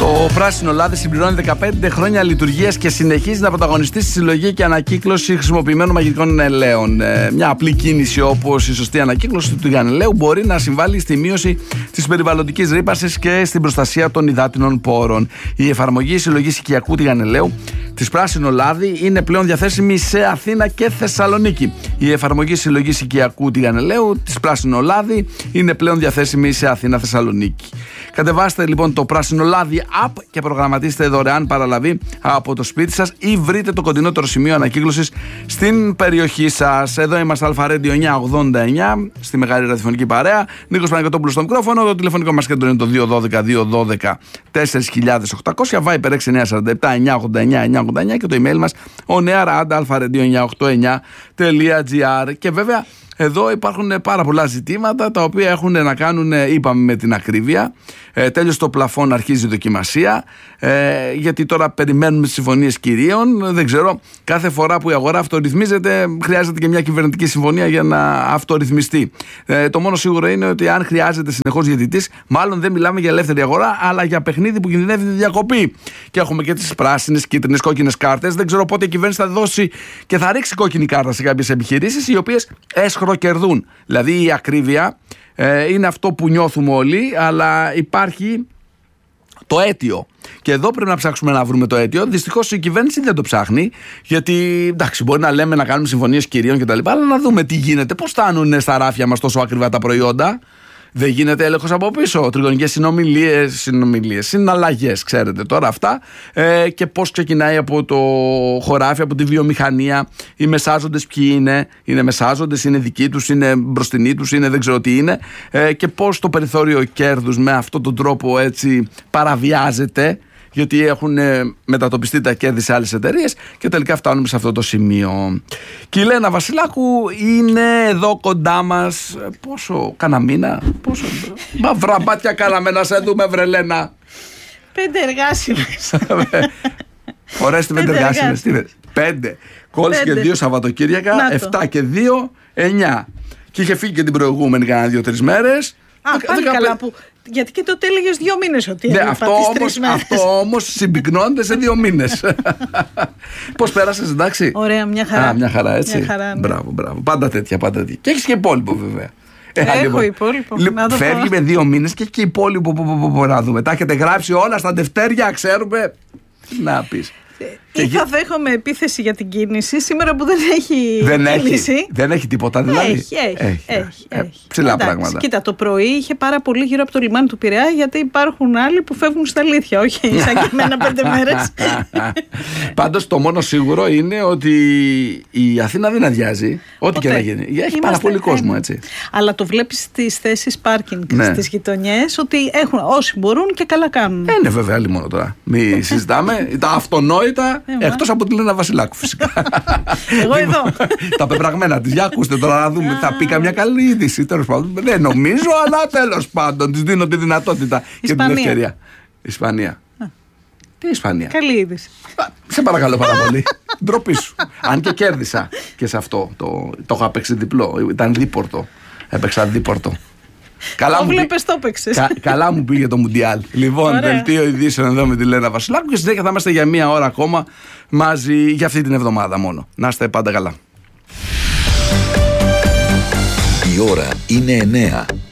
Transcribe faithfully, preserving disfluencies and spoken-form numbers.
Το Πράσινο Λάδι συμπληρώνει δεκαπέντε χρόνια λειτουργίας και συνεχίζει να πρωταγωνιστεί στη συλλογή και ανακύκλωση χρησιμοποιημένων μαγειρικών ελαίων. Ε, μια απλή κίνηση όπως η σωστή ανακύκλωση του τηγανελαίου μπορεί να συμβάλλει στη μείωση της περιβαλλοντικής ρύπανσης και στην προστασία των υδάτινων πόρων. Η εφαρμογή συλλογής οικιακού τηγανελαίου της Πράσινο Λάδι είναι πλέον διαθέσιμη σε Αθήνα και Θεσσαλονίκη. Η εφαρμογή συλλογής οικιακού τηγανελαίου της Πράσινο Λάδι είναι πλέον διαθέσιμη σε Αθήνα, Θεσσαλονίκη. Κατεβάστε λοιπόν το Πράσινο Λάδι app και προγραμματίστε δωρεάν παραλαβή από το σπίτι σας ή βρείτε το κοντινότερο σημείο ανακύκλωσης στην περιοχή σας. Εδώ είμαστε Αλφα Radio εννιακόσια ογδόντα εννιά στη μεγάλη ραδιοφωνική παρέα. Νίκος Παναγιωτόπουλος στο μικρόφωνο. Το τηλεφωνικό μας κέντρο είναι το δύο ένα δύο δύο ένα δύο τέσσερα οκτώ μηδέν, Viber έξι εννιά τέσσερα επτά εννιακόσια ογδόντα εννιά εννιακόσια ογδόντα εννιά και το email μας oneair at alpha radio εννιακόσια ογδόντα εννιά τελεία gr. Και βέβαια εδώ υπάρχουν πάρα πολλά ζητήματα τα οποία έχουν να κάνουν, είπαμε, με την ακρίβεια. Ε, τέλος το πλαφόν, αρχίζει η δοκιμασία. Ε, γιατί τώρα περιμένουμε τις συμφωνίες κυρίων. Δεν ξέρω, κάθε φορά που η αγορά αυτορυθμίζεται, χρειάζεται και μια κυβερνητική συμφωνία για να αυτορυθμιστεί. Ε, το μόνο σίγουρο είναι ότι αν χρειάζεται συνεχώς διαιτητής, μάλλον δεν μιλάμε για ελεύθερη αγορά, αλλά για παιχνίδι που κινδυνεύει τη διακοπή. Και έχουμε και τις πράσινες, κίτρινες, κόκκινες κάρτες. Δεν ξέρω πότε η κυβέρνηση θα δώσει και θα ρίξει κόκκινη κάρτα σε κάποιες επιχειρήσεις, οι οποίες έσχροκερδούν. Δηλαδή η ακρίβεια ε, είναι αυτό που νιώθουμε όλοι, αλλά υπάρχει το αίτιο. Και εδώ πρέπει να ψάξουμε να βρούμε το αίτιο. Δυστυχώς η κυβέρνηση δεν το ψάχνει, γιατί εντάξει, μπορεί να λέμε να κάνουμε συμφωνίες κυρίων κτλ. Αλλά να δούμε τι γίνεται. Πώς φτάνουν στα ράφια μας τόσο ακριβά τα προϊόντα. Δεν γίνεται έλεγχος από πίσω. Τριγωνικές συνομιλίες, συνομιλίες, συναλλαγές, ξέρετε τώρα αυτά. Ε, και πώς ξεκινάει από το χωράφι, από τη βιομηχανία. Οι μεσάζοντες ποιοι είναι. Είναι μεσάζοντες, είναι δικοί τους, είναι μπροστινοί τους, είναι δεν ξέρω τι είναι. Ε, και πώς το περιθώριο κέρδους με αυτόν τον τρόπο έτσι παραβιάζεται. Γιατί έχουν μετατοπιστεί τα κέρδη σε άλλες εταιρείες και τελικά φτάνουμε σε αυτό το σημείο. Και η Λένα Βασιλάκου είναι εδώ κοντά μας. Πόσο, κάνα μήνα, πόσο. Μα βραμπάτια κάναμε να σε δούμε, βρε Λένα. Πέντε εργάσιμες. Φορέστε πέντε εργάσιμες. Πέντε. Κόλλησε και δύο Σαββατοκύριακα, εφτά και δύο, εννιά. Και είχε φύγει και την προηγούμενη κάνα δύο-τρεις μέρες. Α, πάλι καλά που. Γιατί και τότε έλεγες δύο μήνες ότι ναι, έλειπα αυτό τις όμως, τρεις μέρες. αυτό όμως συμπυκνώνεται σε δύο μήνες. Πώς πέρασες, εντάξει? Ωραία, μια χαρά. Α, μια χαρά, έτσι. Μια χαρά, ναι. Μπράβο, μπράβο. Πάντα τέτοια, πάντα τέτοια. Και έχεις και υπόλοιπο βέβαια. Έχω λοιπόν, υπόλοιπο. Λοιπόν, φεύγει με δύο μήνες και και υπόλοιπο που μπορούμε να δούμε. Τα έχετε γράψει όλα στα δευτέρια, ξέρουμε. Να πεις. Ή θα δέχομαι επίθεση για την κίνηση σήμερα που δεν έχει δεν κίνηση. Έχει, δεν έχει τίποτα δηλαδή. Έχει, έχει. έχει, έχει, ε, έχει. Ψηλά Εντάξει, πράγματα. Κοίτα, το πρωί είχε πάρα πολύ γύρω από το λιμάνι του Πειραιά, γιατί υπάρχουν άλλοι που φεύγουν στα αλήθεια. Όχι σαν και εμένα πέντε μέρες. Πάντως το μόνο σίγουρο είναι ότι η Αθήνα δεν αδειάζει. Ό,τι και να γίνει. Έχει Είμαστε, πάρα πολύ κόσμο, ε, έτσι. Αλλά το βλέπεις στις θέσεις πάρκινγκ ναι. στις γειτονιές ότι έχουν όσοι μπορούν και καλά κάνουν. Είναι βέβαια άλλη μόνο τώρα. Μην συζητάμε. Τα αυτονόητα. Εκτός από τη Λένα Βασιλάκου, φυσικά. Εγώ εδώ. Τα πεπραγμένα της. Για ακούστε τώρα να δούμε. Θα πει καμιά καλή είδηση. Τέλος πάντων. Δεν νομίζω, αλλά τέλος πάντων. Της δίνω τη δυνατότητα και την ευκαιρία. Ισπανία. Τι Ισπανία? Καλή είδηση. Σε παρακαλώ πάρα πολύ. Ντροπή σου. Αν και κέρδισα και σε αυτό. Το, το έχω παίξει διπλό. Ήταν δίπορτο. Έπαιξα δίπορτο. Καλά το μου, βλέπεις, το παίξες. Κα, καλά μου πήγε το Μουντιάλ. Λοιπόν, δελτίο ειδήσεων εδώ με τη Λένα Βασιλάκου και συνέχεια θα είμαστε για μία ώρα ακόμα μαζί για αυτή την εβδομάδα μόνο. Να είστε πάντα καλά. Η ώρα είναι εννέα.